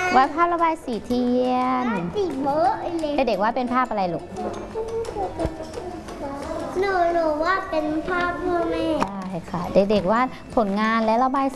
วาดภาพระบายสีเทียนสีเบอร์เลยเด็กๆวาดเป็นภาพอะไรลูกหนูว่าเป็นภาพพ่อแม่ได้ค่ะ เด็กๆวาดผลงานและระบาย